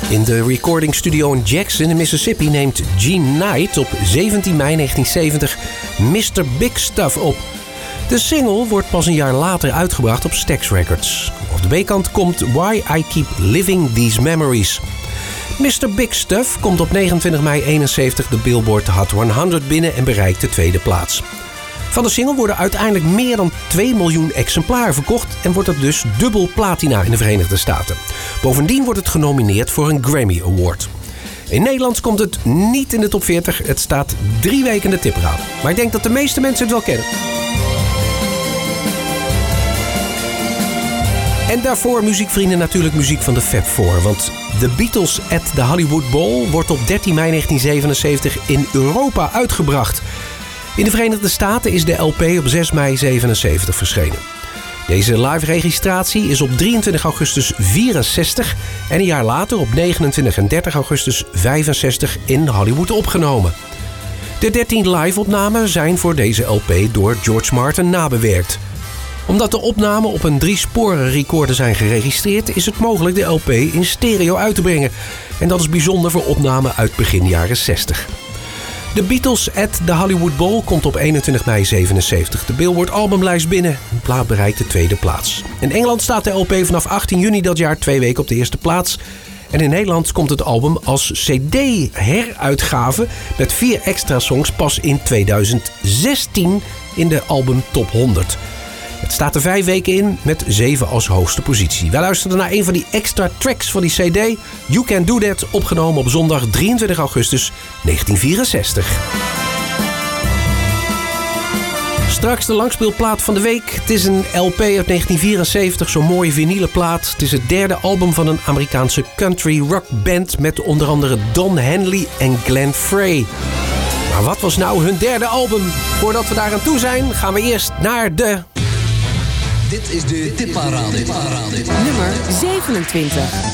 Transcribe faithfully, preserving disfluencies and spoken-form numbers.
In de recording studio in Jackson in Mississippi neemt Gene Knight op zeventien mei negentien zeventig mister Big Stuff op. De single wordt pas een jaar later uitgebracht op Stax Records. Op de B-kant komt Why I Keep Living These Memories. mister Big Stuff komt op negenentwintig mei eenenzeventig de Billboard Hot honderd binnen en bereikt de tweede plaats. Van de single worden uiteindelijk meer dan twee miljoen exemplaren verkocht en wordt het dus dubbel platina in de Verenigde Staten. Bovendien wordt het genomineerd voor een Grammy Award. In Nederland komt het niet in de top veertig. Het staat drie weken in de tipperaad. Maar ik denk dat de meeste mensen het wel kennen. En daarvoor, muziekvrienden, natuurlijk muziek van de Fab Four. Want The Beatles at the Hollywood Bowl wordt op dertien mei negentien zevenenzeventig in Europa uitgebracht. In de Verenigde Staten is de L P op zes mei zevenenzeventig verschenen. Deze live-registratie is op drieëntwintig augustus vierenzestig en een jaar later op negenentwintig en dertig augustus vijfenzestig in Hollywood opgenomen. De dertien live-opnamen zijn voor deze L P door George Martin nabewerkt. Omdat de opnamen op een drie-sporen recorder zijn geregistreerd, is het mogelijk de L P in stereo uit te brengen. En dat is bijzonder voor opnamen uit begin jaren zestig. The Beatles at the Hollywood Bowl komt op eenentwintig mei zevenenzeventig de Billboard albumlijst binnen. De plaat bereikt de tweede plaats. In Engeland staat de L P vanaf achttien juni dat jaar twee weken op de eerste plaats. En in Nederland komt het album als C D-heruitgave met vier extra songs pas in tweeduizend zestien in de album Top honderd. Het staat er vijf weken in met zeven als hoogste positie. Wij luisteren naar een van die extra tracks van die C D. You Can Do That, opgenomen op zondag drieëntwintig augustus negentien vierenzestig. Straks de langspeelplaat van de week. Het is een L P uit negentien vierenzeventig, zo'n mooie vinylen plaat. Het is het derde album van een Amerikaanse country rock band met onder andere Don Henley en Glenn Frey. Maar wat was nou hun derde album? Voordat we daar aan toe zijn, gaan we eerst naar de... Dit is de tipparade. Nummer zevenentwintig.